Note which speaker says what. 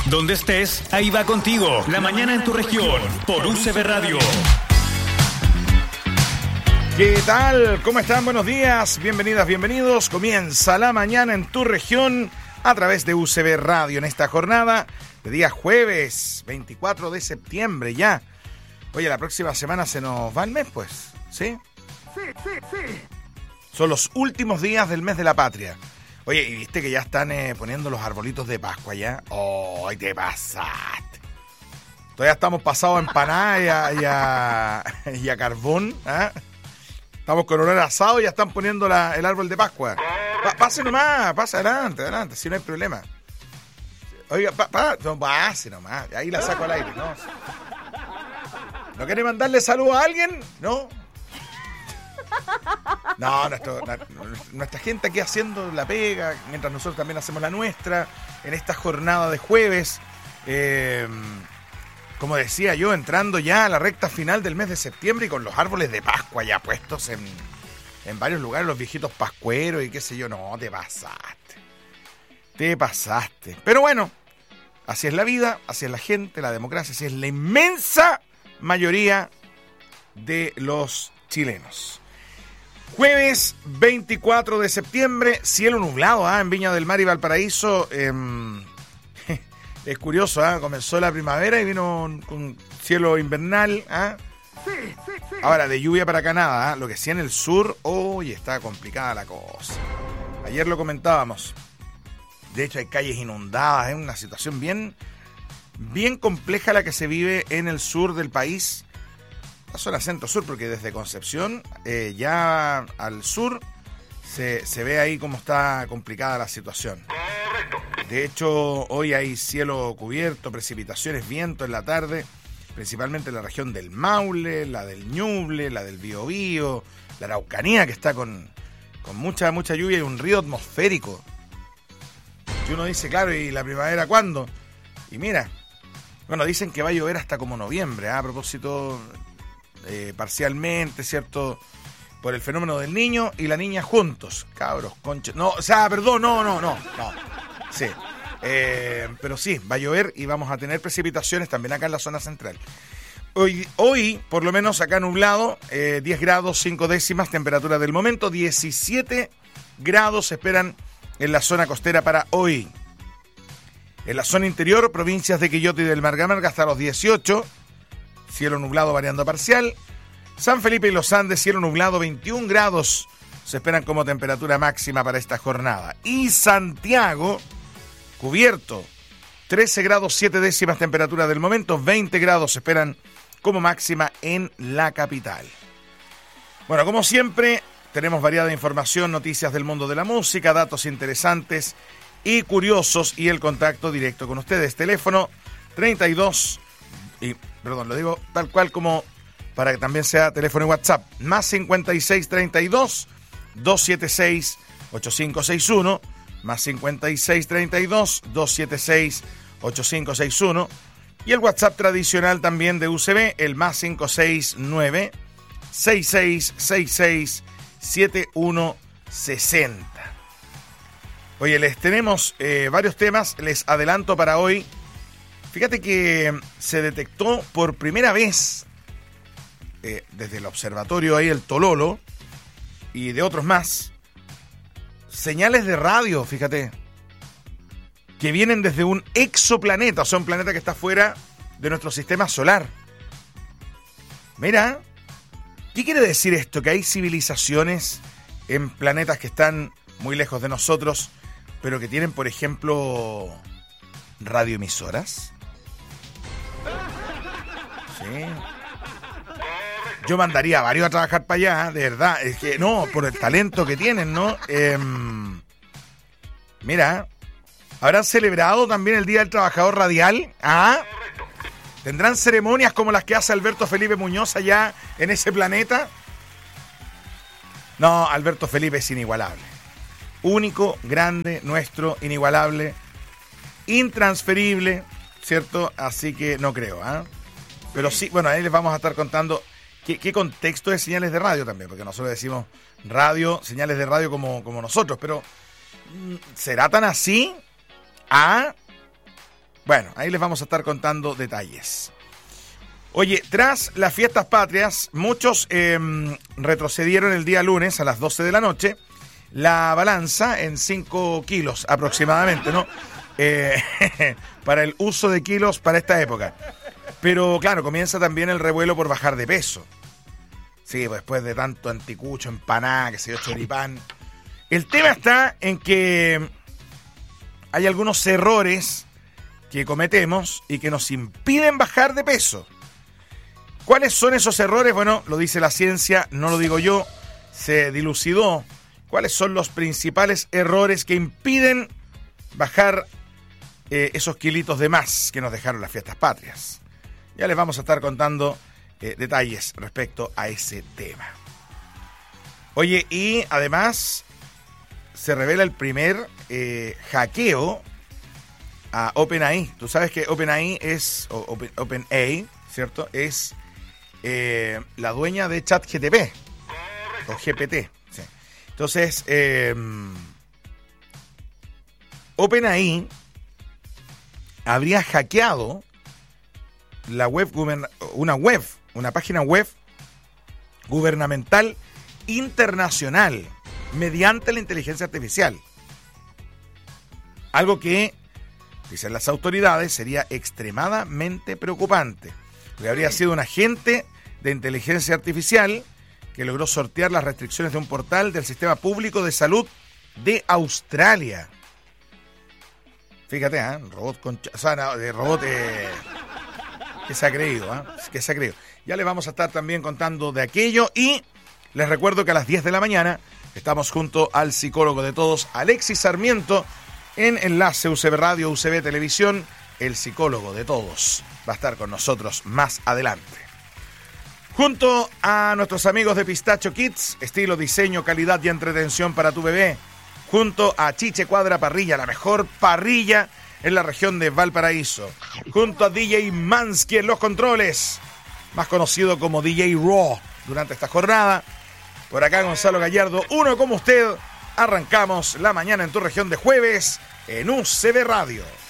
Speaker 1: Donde estés, ahí va contigo. La mañana en tu región, por UCB Radio.
Speaker 2: ¿Qué tal? ¿Cómo están? Buenos días, bienvenidas, bienvenidos. Comienza la mañana en tu región a través de UCB Radio en esta jornada de día jueves 24 de septiembre ya. Oye, la próxima semana se nos va el mes, pues, ¿sí? Sí. Son los últimos días del mes de la patria. Oye, ¿y viste que ya están poniendo los arbolitos de Pascua ya? ¡Oh, te pasaste! Todavía estamos pasados a empanada y a carbón, ¿eh? Estamos con olor asado y ya están poniendo el árbol de Pascua. Pase nomás, pase adelante, si no hay problema. Oiga, no, pase nomás, ahí la saco al aire, ¿no? ¿No quiere mandarle saludos a alguien? ¿No? No, nuestra gente aquí haciendo la pega, mientras nosotros también hacemos la nuestra, en esta jornada de jueves. Como decía yo, entrando ya a la recta final del mes de septiembre y con los árboles de Pascua ya puestos en varios lugares, los viejitos pascueros y qué sé yo. No, te pasaste. Pero bueno, así es la vida, así es la gente, la democracia, así es la inmensa mayoría de los chilenos. Jueves 24 de septiembre, cielo nublado en Viña del Mar y Valparaíso. Es curioso, comenzó la primavera y vino con cielo invernal. Sí. Ahora, de lluvia para acá nada. Lo que sí en el sur, hoy está complicada la cosa. Ayer lo comentábamos. De hecho, hay calles inundadas. Es una situación bien compleja la que se vive en el sur del país. La zona centro-sur, porque desde Concepción ya al sur se ve ahí cómo está complicada la situación. Correcto. De hecho, hoy hay cielo cubierto, precipitaciones, viento en la tarde, principalmente en la región del Maule, la del Ñuble, la del Biobío, la Araucanía, que está con mucha lluvia y un río atmosférico. Y uno dice, claro, ¿y la primavera cuándo? Y mira, bueno, dicen que va a llover hasta como noviembre, a propósito... parcialmente, ¿cierto? Por el fenómeno del niño y la niña juntos. Cabros, concha. No, o sea, perdón, no. Sí. Pero sí, va a llover y vamos a tener precipitaciones también acá en la zona central. Hoy por lo menos acá nublado, 10 grados, 5 décimas, temperatura del momento, 17 grados se esperan en la zona costera para hoy. En la zona interior, provincias de Quillota y del Margamarga hasta los 18. Cielo nublado variando parcial. San Felipe y Los Andes, cielo nublado, 21 grados. Se esperan como temperatura máxima para esta jornada. Y Santiago, cubierto, 13 grados, 7 décimas temperatura del momento. 20 grados se esperan como máxima en la capital. Bueno, como siempre, tenemos variada información, noticias del mundo de la música, datos interesantes y curiosos y el contacto directo con ustedes. Teléfono 32... lo digo tal cual como para que también sea teléfono y WhatsApp. Más 5632 276 8561. Más 5632 276 8561. Y el WhatsApp tradicional también de UCB, el más 569 6666 7160. Oye, les tenemos varios temas, les adelanto para hoy. Fíjate que se detectó por primera vez desde el observatorio ahí, el Tololo, y de otros más, señales de radio, fíjate, que vienen desde un exoplaneta, o sea, un planeta que está fuera de nuestro sistema solar. Mira, ¿qué quiere decir esto? Que hay civilizaciones en planetas que están muy lejos de nosotros, pero que tienen, por ejemplo, radioemisoras. Sí. Yo mandaría a varios a trabajar para allá, de verdad. Es que no, por el talento que tienen, ¿no? Mira, ¿habrán celebrado también el Día del Trabajador Radial? ¿Tendrán ceremonias como las que hace Alberto Felipe Muñoz allá en ese planeta? No, Alberto Felipe es inigualable. Único, grande, nuestro, inigualable, intransferible, ¿cierto? Así que no creo, Pero sí, bueno, ahí les vamos a estar contando qué contexto de señales de radio también, porque nosotros decimos radio, señales de radio como nosotros, pero ¿será tan así? Bueno, ahí les vamos a estar contando detalles. Oye, tras las fiestas patrias, muchos retrocedieron el día lunes a las 12 de la noche la balanza en 5 kilos aproximadamente, ¿no? Para el uso de kilos para esta época. Pero claro, comienza también el revuelo por bajar de peso. Sí, pues después de tanto anticucho, empanada, que se dio choripán. El tema está en que hay algunos errores que cometemos y que nos impiden bajar de peso. ¿Cuáles son esos errores? Bueno, lo dice la ciencia, no lo digo yo, se dilucidó. ¿Cuáles son los principales errores que impiden bajar esos kilitos de más que nos dejaron las fiestas patrias? Ya les vamos a estar contando detalles respecto a ese tema. Oye, y además se revela el primer hackeo a OpenAI. Tú sabes que OpenAI es, OpenAI, ¿cierto? Es la dueña de ChatGPT o GPT. Sí. Entonces, OpenAI habría hackeado la una página web gubernamental internacional mediante la inteligencia artificial. Algo que, dicen las autoridades, sería extremadamente preocupante. Porque habría sido un agente de inteligencia artificial que logró sortear las restricciones de un portal del Sistema Público de Salud de Australia. Fíjate, robot con... O sea, no, de robot que se ha creído, que se ha creído. Ya les vamos a estar también contando de aquello y les recuerdo que a las 10 de la mañana estamos junto al psicólogo de todos, Alexis Sarmiento, en Enlace UCB Radio, UCB Televisión. El psicólogo de todos va a estar con nosotros más adelante. Junto a nuestros amigos de Pistacho Kids, estilo, diseño, calidad y entretención para tu bebé. Junto a Chiche Cuadra Parrilla, la mejor parrilla en la región de Valparaíso. Junto a DJ Mansky en los controles, más conocido como DJ Raw durante esta jornada. Por acá Gonzalo Gallardo, uno como usted. Arrancamos la mañana en tu región de jueves en UCB Radio.